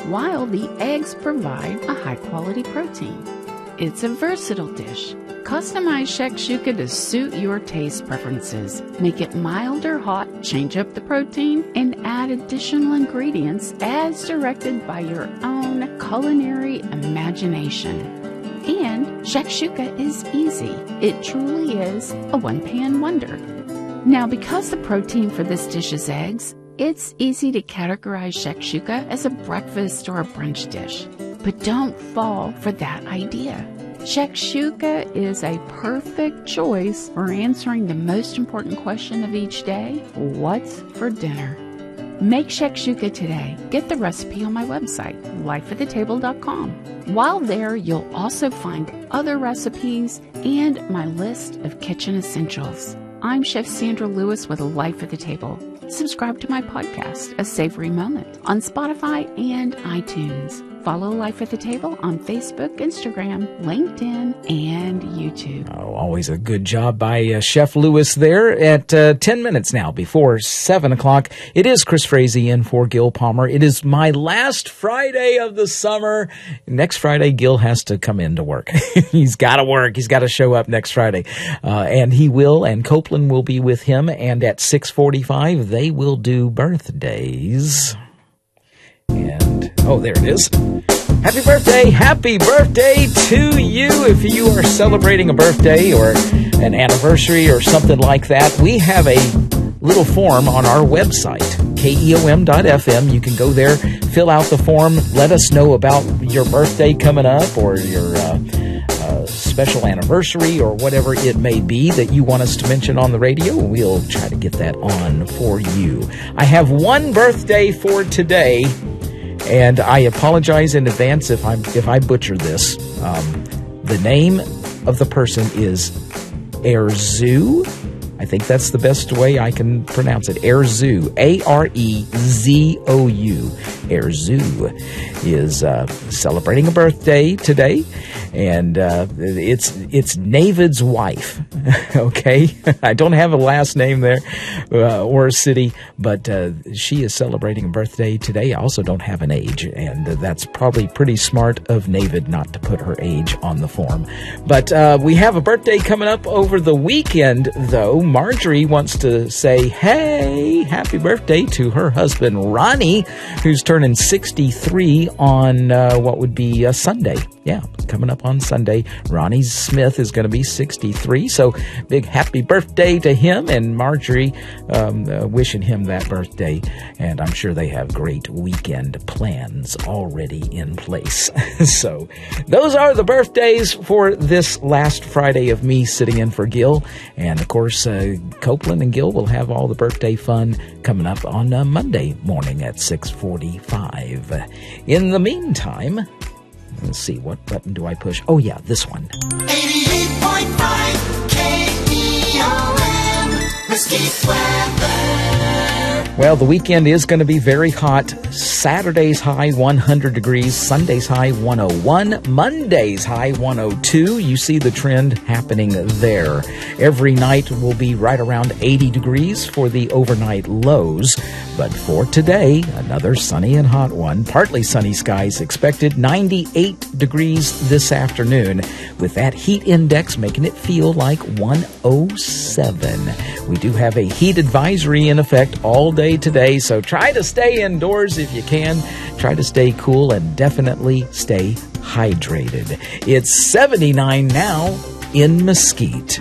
while the eggs provide a high-quality protein. It's a versatile dish. Customize shakshuka to suit your taste preferences. Make it mild or hot, change up the protein, and add additional ingredients as directed by your own culinary imagination. And shakshuka is easy. It truly is a one-pan wonder. Now, because the protein for this dish is eggs, it's easy to categorize shakshuka as a breakfast or a brunch dish. But don't fall for that idea. Shakshuka is a perfect choice for answering the most important question of each day: what's for dinner? Make shakshuka today. Get the recipe on my website, lifeatthetable.com. While there, you'll also find other recipes and my list of kitchen essentials. I'm Chef Sandra Lewis with Life at the Table. Subscribe to my podcast, A Savory Moment, on Spotify and iTunes. Follow Life at the Table on Facebook, Instagram, LinkedIn, and YouTube. Oh, always a good job by Chef Lewis there at 10 minutes now before 7 o'clock. It is Chris Frazee in for Gil Palmer. It is my last Friday of the summer. Next Friday, Gil has to come in to work. He's got to work. He's got to show up next Friday. And he will, and Copeland will be with him. And at 6:45, they will do birthdays. And, oh, there it is. Happy birthday to you. If you are celebrating a birthday or an anniversary or something like that, we have a little form on our website, keom.fm. You can go there, fill out the form, let us know about your birthday coming up or your special anniversary or whatever it may be that you want us to mention on the radio. We'll try to get that on for you. I have one birthday for today, and I apologize in advance if I butcher this. The name of the person is Arezou. I think that's the best way I can pronounce it. Arezou. Arezou. Arezou is celebrating a birthday today, and it's Navid's wife. Okay, I don't have a last name there or a city, but she is celebrating a birthday today. I also don't have an age, and that's probably pretty smart of Navid not to put her age on the form. But we have a birthday coming up over the weekend, though. Marjorie wants to say, hey, happy birthday to her husband, Ronnie, who's turning 63 on what would be a Sunday. Yeah, coming up on Sunday. Ronnie Smith is going to be 63, so big happy birthday to him, and Marjorie wishing him that birthday, and I'm sure they have great weekend plans already in place. So those are the birthdays for this last Friday of me sitting in for Gil, and of course Copeland and Gil will have all the birthday fun coming up on Monday morning at 6:45. In the meantime, let's see, what button do I push? Oh, yeah, this one. 88.5 KEOM, Mesquite Weather. Well, the weekend is going to be very hot. Saturday's high 100 degrees, Sunday's high 101, Monday's high 102. You see the trend happening there. Every night will be right around 80 degrees for the overnight lows. But for today, another sunny and hot one. Partly sunny skies expected, 98 degrees this afternoon, with that heat index making it feel like 107. We do have a heat advisory in effect all day today, so try to stay indoors if you can. Try to stay cool and definitely stay hydrated. It's 79 now in Mesquite.